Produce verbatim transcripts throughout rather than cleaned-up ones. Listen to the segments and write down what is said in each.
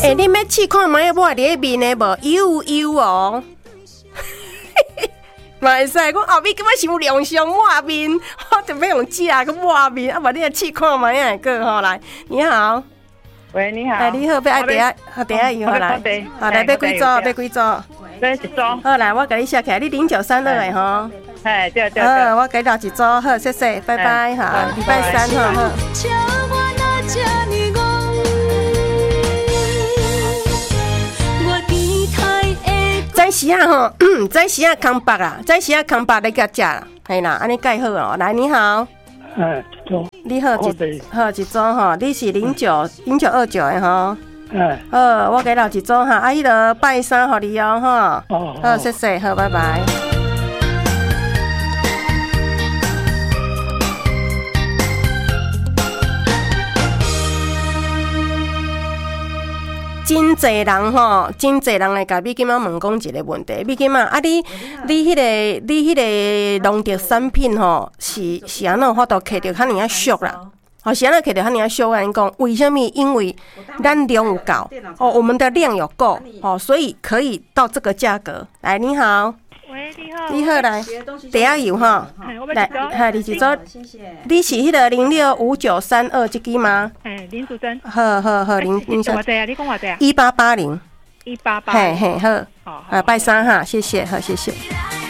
哎、欸，你要试看卖我伫咧面的无？有有哦。嘛会使，我后面根本想亮相抹面，我就要用纸啊去抹面，啊，无你来试看卖啊个吼来。你好， 喂，你好， 哎，你好，要爱第下，好第下以后来，好来，要几组？要几组？ 要一组。好来，我给你写起来，你零九三二的吼。 哎，对对对。 好，我给你留一组，好，谢谢，拜拜，好，礼拜三，好好。早时啊吼，早时啊空白啊，早时啊空白你甲食啦，系啦，安尼盖好哦。来，你好， 哎，一组， 你好一好一组吼，你是零九零九二九的吼。 哎， 好，我给留一组哈，啊，迄个拜三互你哦吼。哦，好，谢谢，好，拜拜。真侪人吼，真侪人来甲美金仔问讲一个问题，美金仔啊，你你迄、那个你迄个农特产品吼，是是安怎法度摕到遐尔啊俗啦？哦，是安怎摕到遐尔啊俗？安尼讲，为什么？因为咱量有够，哦，我们的量有够，哦，所以可以到这个价格。来，你好。 喂，你好， 你好，来，第下有哈，来，嗨，你是做，你是迄个零六五九三二这支吗？ 哎，林淑珍， 好好好，林林淑珍， 偌济啊？你讲偌济啊？ 一八八零， 一八八， 嘿嘿好，好，啊，拜三哈，谢谢，好，谢谢。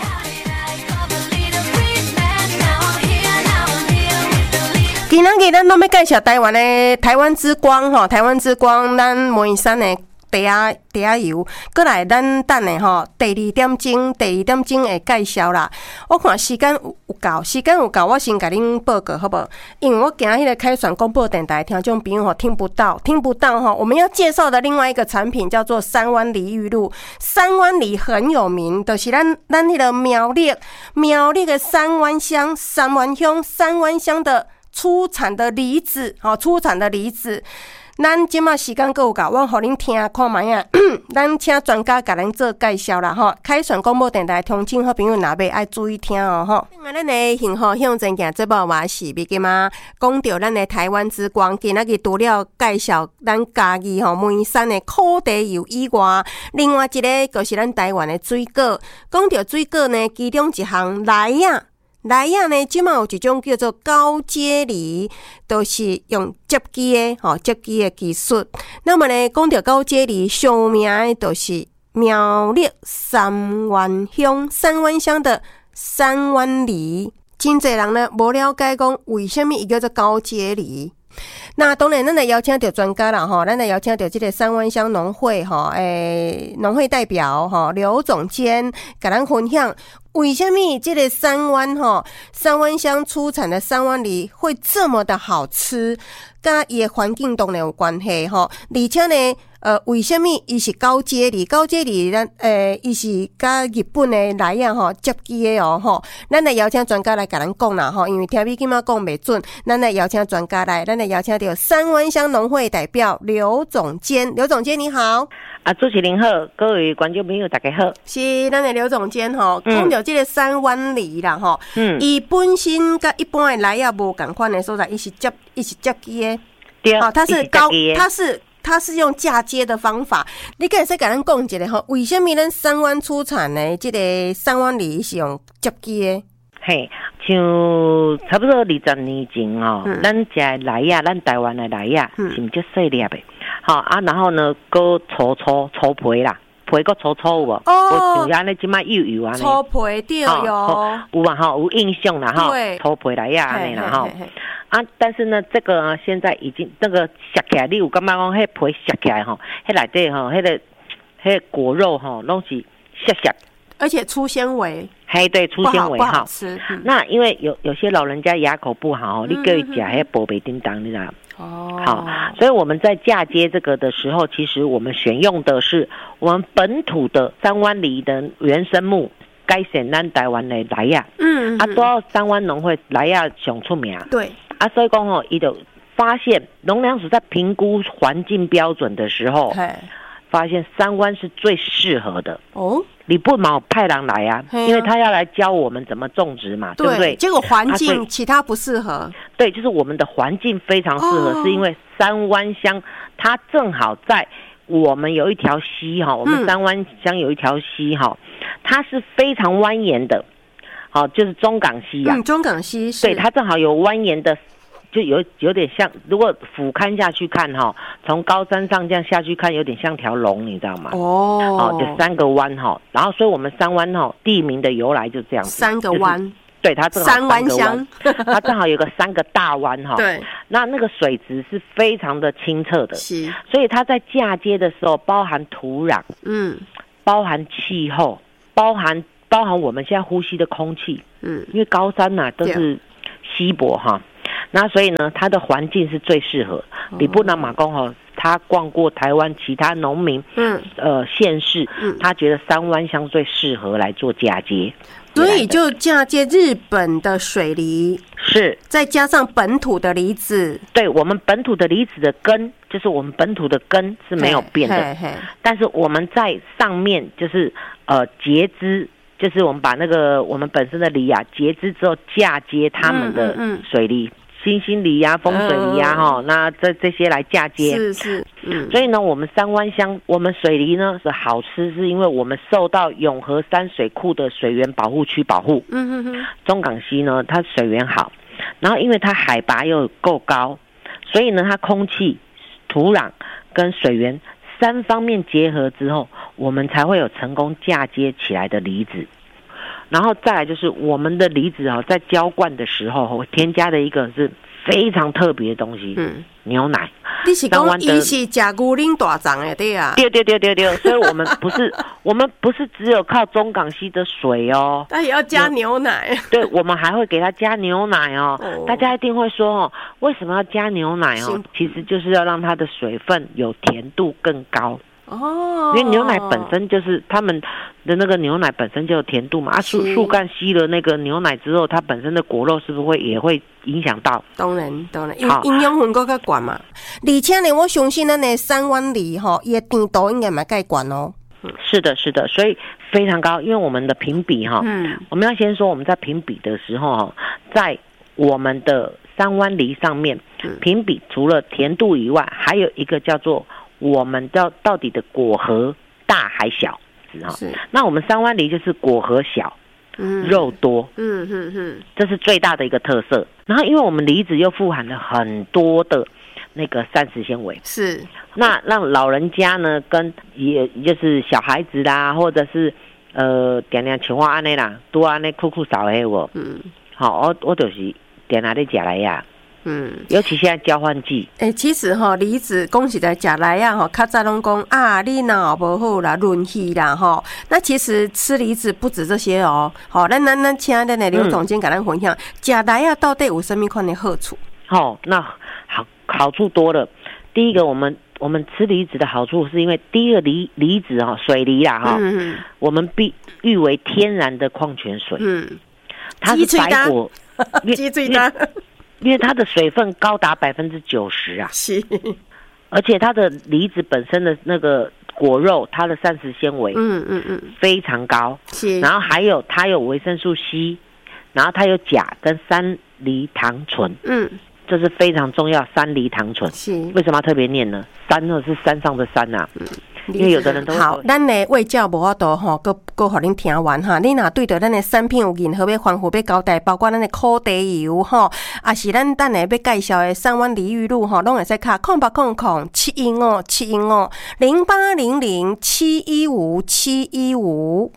今仔日咱拢要介绍台湾的台湾之光吼，台湾之光，咱摩尼山的。茶茶油，过来咱等的吼，第二点钟，第二点钟会介绍啦。我看时间有有够，时间有够，我先甲恁报告好不好？因为我惊迄个开船广播电台听众朋友吼听不到，听不到吼。我们要介绍的另外一个产品叫做三湾梨玉露，三湾梨很有名，就是咱咱迄个苗栗苗栗的三湾乡，三湾乡三湾乡的出产的梨子，吼，出产的梨子。咱即马时间还有够，我互恁听看卖啊！咱请专家甲咱做介绍啦吼。开船广播电台听众好朋友若要爱注意听哦吼。今仔咱的幸福向前行节目我是要今仔讲到咱的台湾之光，今仔日除了介绍咱家己吼梅山的苦茶油以外，另外一个就是咱台湾的水果。讲到水果呢，其中一项梨啊。梨啊呢，即马有一种叫做高阶梨，都是用接机的吼，接机的技术。那么呢，讲到高阶梨，上名的就是苗栗三湾乡三湾乡的三湾梨。真侪人呢无了解讲为什么伊叫做高阶梨。那当然，咱来邀请到专家啦吼，咱来邀请到这个三湾乡农会吼，诶，农会代表吼刘总监，甲咱分享为什么这个三湾吼三湾乡出产的三湾梨会这么的好吃，跟伊的环境当然有关系吼，而且呢。呃，为什么伊是高阶梨？高阶梨咱诶，伊是甲日本的梨啊吼接机的哦吼。咱来邀请专家来甲咱讲啦吼，因为听你今仔讲袂准，咱来邀请专家来，咱来邀请到三湾乡农会代表刘总监。刘总监你好， 啊，主持人好，各位观众朋友大家好。 是咱的刘总监吼，讲到这个三湾梨啦吼，嗯，伊本身甲一般的梨啊无共款的所在，伊是接伊是接机的， 对， 哦，它是高，它是。它是用嫁接的方法，你可以再甲咱讲一下吼，为什么咱三湾出产的这个三湾梨是用接机的？ 嘿，像差不多二十年前哦，嗯、咱食的梨啊，咱台湾的梨啊，嗯、是毋足细粒的，好啊，然后呢，搁粗粗粗皮啦，皮搁粗粗有无？哦，像安尼即摆幼幼安尼， 粗皮对哟， 有啊吼，有印象啦吼，粗皮梨啊安尼啦吼。啊，但是呢，这个、啊、现在已经那个削起来，你有感觉讲，迄皮削起来吼，迄内底吼，迄个迄个果肉吼，拢是削削， 而且粗纤维， 嘿，对，粗纤维哈。 不好吃。嗯、 那因为有有些老人家牙口不好，你可以吃迄薄贝叮当，你知道吗？哦，好，所以我们在嫁接这个的时候，其实我们选用的是我们本土的三湾梨的原生木。改善咱台湾的梨啊，嗯，啊，主要三湾农会梨啊上出名， 对， 啊，所以讲吼，伊就发现农粮署在评估环境标准的时候，发现三湾是最适合的哦。你不毛派人来啊，啊因为他要来教我们怎么种植嘛， 对, 对不对？ 结果环境、啊、其他不适合， 对，就是我们的环境非常适合，哦、是因为三湾乡它正好在我们有一条溪哈，我们三湾乡有一条溪哈，它是非常蜿蜒的，好，就是中港溪啊。 嗯，中港溪是。 对，它正好有蜿蜒的，就有有点像，如果俯瞰下去看哈，从高山上这样下去看，有点像条龙，你知道吗？哦。哦，就三个湾哈，然后所以我们三湾哈地名的由来就这样子。 三个湾。就是对，它正好三湾乡， 它正好有个三个大湾哈。 对， 那那个水质是非常的清澈的， 是， 所以它在嫁接的时候，包含土壤，嗯，包含气候，包含包含我们现在呼吸的空气，嗯，因为高山呐、啊、都是稀薄哈，那所以呢，它的环境是最适合。你不能马公哈，他逛过台湾其他农民，嗯，呃县市，嗯，他觉得三湾乡最适合来做嫁接。 所以就嫁接日本的水梨， 是再加上本土的梨子。 对，我们本土的梨子的根，就是我们本土的根是没有变的，嘿嘿，但是我们在上面就是呃结枝，就是我们把那个我们本身的梨啊结枝之后嫁接他们的水梨。嗯嗯嗯，星星梨呀、风水梨呀，哈、嗯，那这这些来嫁接， 是是，嗯， 所以呢，我们三湾乡，我们水梨呢是好吃，是因为我们受到永和山水库的水源保护区保护，嗯哼哼，中港溪呢，它水源好，然后因为它海拔又够高，所以呢，它空气、土壤跟水源三方面结合之后，我们才会有成功嫁接起来的梨子。然后再来就是我们的梨子啊，在浇灌的时候，我添加的一个是非常特别的东西，嗯，牛奶。 你是讲伊是吃牛奶大长的对啊？ 对对对对对，所以我们不是我们不是只有靠中港溪的水哦， 它也要加牛奶。 对，我们还会给它加牛奶哦。哦，大家一定会说哦，为什么要加牛奶哦？其实就是要让它的水分有甜度更高。哦，因为牛奶本身就是他们的那个牛奶本身就有甜度嘛，啊树树干吸了那个牛奶之后，它本身的果肉是不是会也会影响到？ 当然当然，因为营养分更较高嘛。而且呢，我相信咱的三湾梨吼，伊的甜度应该蛮介高哦。 是的，是的，所以非常高，因为我们的评比哈，嗯，我们要先说我们在评比的时候哈，在我们的三湾梨上面评比，除了甜度以外，还有一个叫做。我们到到底的果核大还小？是，那我们三湾梨就是果核小，嗯，肉多，嗯嗯嗯，这是最大的一个特色。然后，因为我们梨子又富含了很多的那个膳食纤维， 是， 那让老人家呢，跟也就是小孩子啦，或者是呃点点青蛙安尼啦，多安尼酷酷少黑我，嗯，好，我我就是点哪里吃来呀。嗯，尤其现在交换季， 哎、欸，其实哈、喔，梨子讲实在食来啊，哈，较早拢讲啊，你脑不好啦，润气啦，哈。那其实吃梨子不止这些哦、喔，好，咱咱咱请咱的刘总监给咱分享，食来啊到底有什么款的好处？ 好、哦，那好好处多了。第一个，我们我们吃梨子的好处是因为第一个梨梨子哈、喔，水梨啦哈、喔嗯，我们必誉为天然的矿泉水，嗯，它是白果， 鸡最大。 因为它的水分高达百分之九十啊， 是， 而且它的梨子本身的那个果肉，它的膳食纤维，嗯嗯嗯，非常高，是，然后还有它有维生素 C， 然后它有钾跟三梨糖醇，嗯，这是非常重要，三梨糖醇，是，为什么要特别念呢？山呢是山上的山啊，嗯。因为有的人都好，咱的卫教无法度吼，搁搁互恁听完哈。你若对着咱的产品有任何要吩咐要交代，包括咱的苦茶油吼，也是咱等下要介绍的三湾梨玉露吼，拢会使卡空八空空七一五七一五零八零零七一五七一五。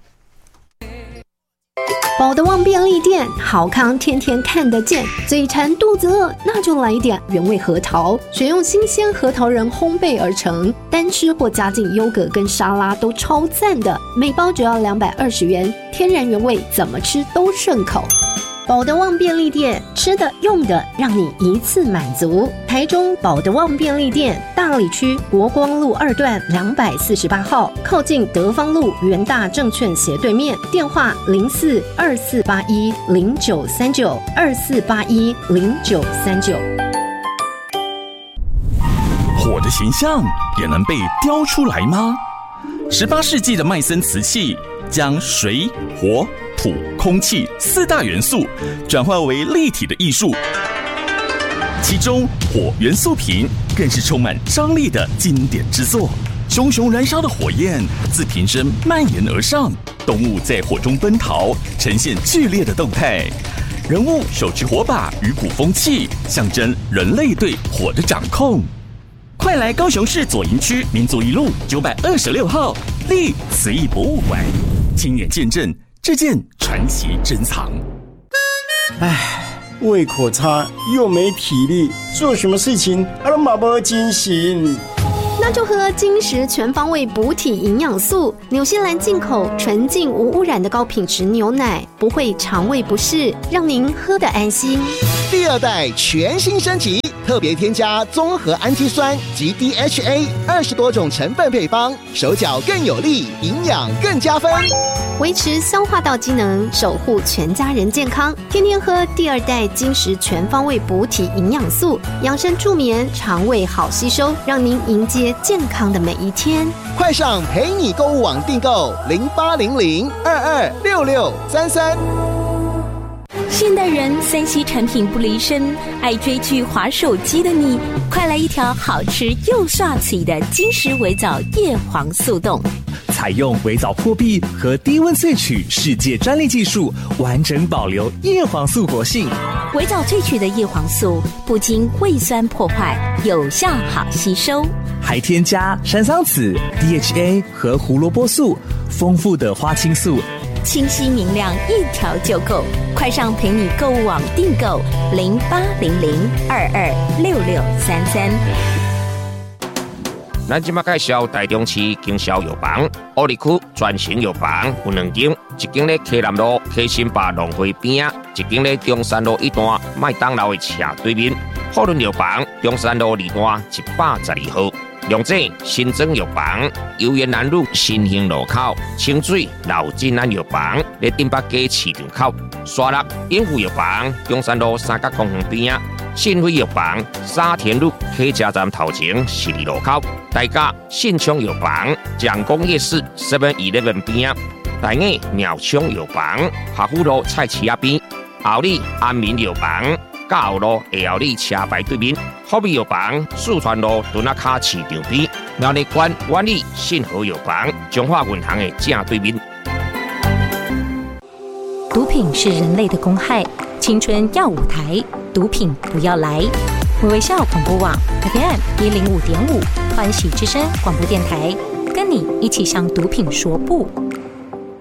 宝德旺便利店，好康天天看得见。嘴馋肚子饿，那就来一点原味核桃，选用新鲜核桃仁烘焙而成，单吃或加进优格跟沙拉都超赞的。每包只要两百二十元，天然原味，怎么吃都顺口。宝德旺便利店，吃的用的让你一次满足。台中宝德旺便利店，大里区国光路二段两百四十八号，靠近德芳路元大证券斜对面。电话零四二四八一零九三九二四八一零九三九。 火的形象也能被雕出来吗？十八世纪的麦森瓷器将水、火、土、空气四大元素转化为立体的艺术，其中火元素瓶更是充满张力的经典之作。 熊熊燃烧的火焰自瓶身蔓延而上，动物在火中奔逃，呈现剧烈的动态。人物手持火把与鼓风器，象征人类对火的掌控。快来高雄市左营区民族一路九百二十六号立慈义博物馆，亲眼见证这件传奇珍藏。 唉，胃口差又没体力，做什么事情都马不惊醒。 那就喝金石全方位补体营养素，纽西兰进口纯净无污染的高品质牛奶，不会肠胃不适，让您喝得安心。 第二代全新升级，特别添加综合氨基酸及 D H A 二十多种成分配方，手脚更有力，营养更加分， 维持消化道机能，守护全家人健康。天天喝第二代金石全方位补体营养素，养生助眠，肠胃好吸收，让您迎接健康的每一天。 快上陪你购物网订购零八零零二二六六三三。 现代人三 C 产品不离身，爱追剧滑手机的你，快来一条好吃又刷嘴的金石微藻叶黄素冻。 采用微藻破壁和低温萃取世界专利技术，完整保留叶黄素活性。 微藻萃取的叶黄素不经胃酸破坏，有效好吸收， 还添加山桑子、D H A 和胡萝卜素，丰富的花青素， 清晰明亮，一条就够。快上陪你购物网订购零八零零二二六六三三。 咱今麦介绍台中市经销药房，乌里区专型药房有两间，一间咧溪南路溪新坝农会边啊，一间咧中山路一段麦当劳的斜对面。富润药房中山路二段一百十二号。龙井新增药房，游园南路新兴路口，清水老金安药房咧顶北街市场口，沙鹿永福药房中山路三角公园边啊，信辉药房沙田路客家站头前十二路口，大甲信昌药房蒋公夜市 seven eleven 边啊，大雅鸟昌药房华富路菜市仔边，后里安民药房嘉后路下后里车牌对面，福美药房四川路墩仔卡市场边，苗栗县万里信和药房中华银行的正对面。 毒品是人类的公害，青春要舞台，毒品不要来。微微笑广播网 F M 一零五点五，欢喜之声广播电台，跟你一起向毒品说不。